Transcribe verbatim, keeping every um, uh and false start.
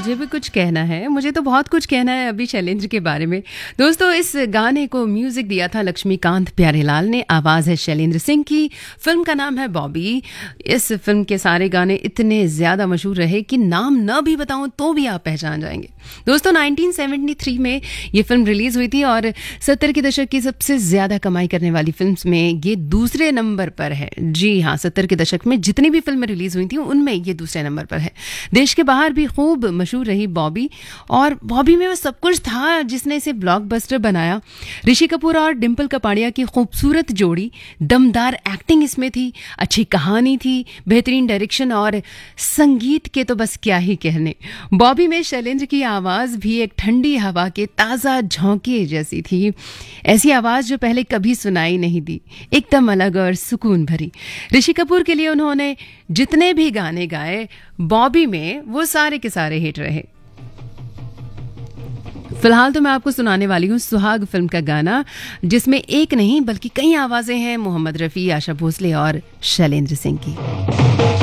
मुझे भी कुछ कहना है, मुझे तो बहुत कुछ कहना है अभी शैलेंद्र के बारे में। दोस्तों, इस गाने को म्यूजिक दिया था लक्ष्मीकांत प्यारेलाल ने, आवाज़ है शैलेंद्र सिंह की, फिल्म का नाम है बॉबी। इस फिल्म के सारे गाने इतने ज़्यादा मशहूर रहे कि नाम न भी बताऊं तो भी आप पहचान जाएंगे। दोस्तों, नाइनटीन सेवेंटी थ्री में ये फिल्म रिलीज़ हुई थी और सत्तर के दशक की सबसे ज़्यादा कमाई करने वाली फिल्म में ये दूसरे नंबर पर है। जी हाँ, सत्तर के दशक में जितनी भी फिल्में रिलीज़ हुई थी उनमें ये दूसरे नंबर पर है। देश के बाहर भी खूब मशहूर रही बॉबी, और बॉबी में वो सब कुछ था जिसने इसे ब्लॉकबस्टर बनाया। ऋषि कपूर और डिम्पल कपाड़िया की खूबसूरत जोड़ी, दमदार एक्टिंग इसमें थी, अच्छी कहानी थी, बेहतरीन डायरेक्शन और संगीत के तो बस क्या ही कहने। बॉबी में शैलेंद्र की आवाज़ भी एक ठंडी हवा के ताज़ा झोंके जैसी थी, ऐसी आवाज़ जो पहले कभी सुनाई नहीं दी, एकदम अलग और सुकून भरी। ऋषि कपूर के लिए उन्होंने जितने भी गाने गाए बॉबी में, वो सारे के सारे हिट रहे। फिलहाल तो मैं आपको सुनाने वाली हूँ सुहाग फिल्म का गाना, जिसमें एक नहीं बल्कि कई आवाजें हैं मोहम्मद रफ़ी, आशा भोसले और शैलेंद्र सिंह की।